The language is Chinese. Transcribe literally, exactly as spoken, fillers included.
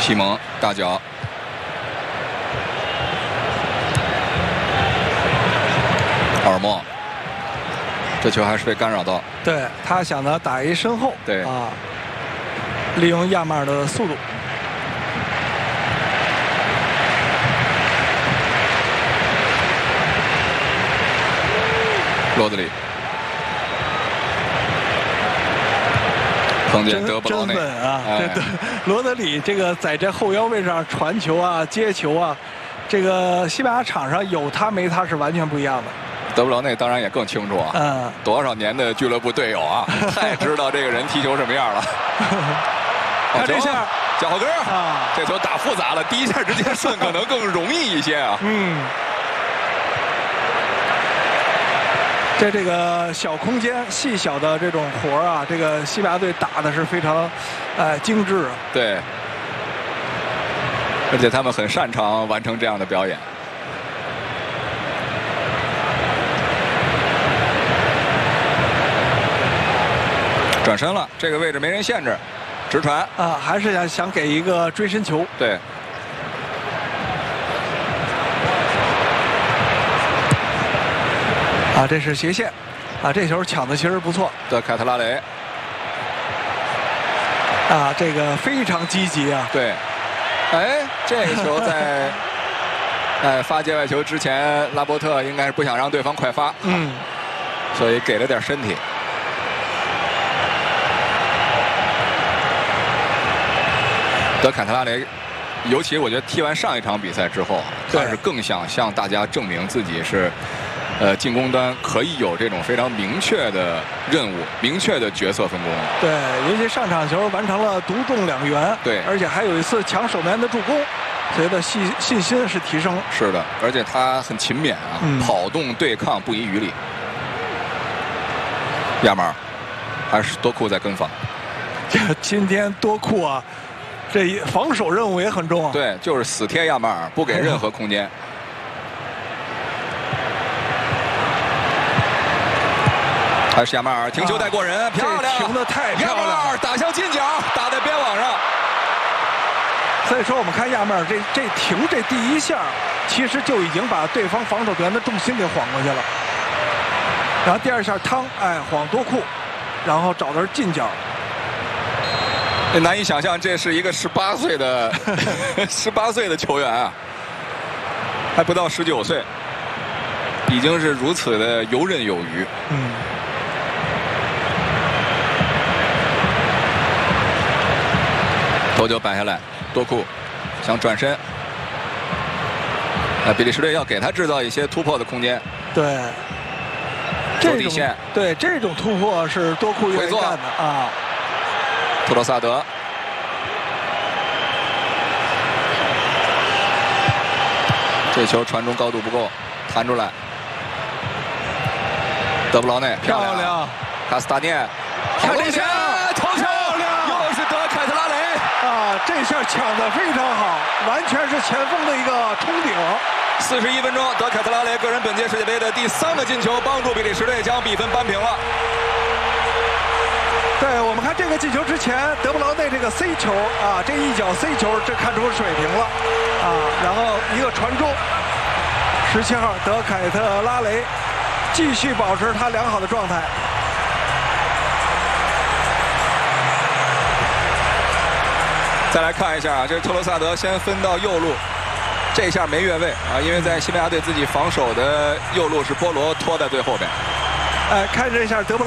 西蒙大脚，奥尔莫，这球还是被干扰到。 对他想呢打一身后， 对啊，利用亚马尔的速度。 罗德里碰见德布劳内真稳啊！ 哎、 这德罗德里这个在这后腰位上传球啊、接球啊，这个西班牙场上有他没他是完全不一样的。 德布劳内当然也更清楚啊， 嗯， 多少年的俱乐部队友啊，太知道这个人踢球什么样了。 看这下， 脚后跟啊， 这球打复杂了，第一下直接顺可能更容易一些啊。 嗯。在这个小空间、细小的这种活儿啊，这个西班牙队打的是非常，呃，精致。 对，而且他们很擅长完成这样的表演。转身了，这个位置没人限制，直传啊，还是想想给一个追身球。 对。 啊，这是斜线，啊，这球抢的其实不错。 德凯特拉雷， 啊，这个非常积极啊。 对，哎，这个球在，哎发界外球之前，拉波特应该是不想让对方快发， 嗯， 所以给了点身体。德凯特拉雷，尤其我觉得踢完上一场比赛之后，他是更想向大家证明自己是。呃，进攻端可以有这种非常明确的任务、明确的角色分工。 对，尤其上场球完成了独中两元， 对， 而且还有一次抢守门员的助攻，所以的信信心是提升。 是的，而且他很勤勉啊，嗯、跑动对抗不遗余力。亚马尔还是多库在跟防。 今天多库啊，这防守任务也很重啊。 对，就是死贴亚马尔，不给任何空间。还是亚马尔停球带过人，啊、漂亮， 停的太漂亮， 亚马尔打向近角，打在边网上。 所以说，我们看亚马尔这这停这第一下，其实就已经把对方防守队员的重心给晃过去了。然后第二下趟，哎，晃多库，然后找的是近角。 难以想象，这是一个十八岁的十八岁的球员啊，还不到十九岁，已经是如此的游刃有余。 嗯。 头球摆下来，多库想转身，那比利时队要给他制造一些突破的空间。 对， 走底线， 对这种突破是多库愿意干的啊。 特罗萨德，这球传中高度不够，弹出来。德布劳内漂亮，漂亮卡斯塔涅，看这下头球，又是德凯特拉雷啊！这下抢得非常好，完全是前锋的一个冲顶。 四十一分钟，德凯特拉雷个人本届世界杯的第三个进球，帮助比利时队将比分扳平了。 对，我们看这个进球之前，德布劳内这个 C 球啊，这一脚 C 球，这看出水平了啊！然后一个传中，十七号德凯特拉雷继续保持他良好的状态。 再来看一下啊，这是特罗萨德先分到右路，这一下没越位啊，因为在西班牙队自己防守的右路是波罗拖在最后边。 哎，看这一下德布。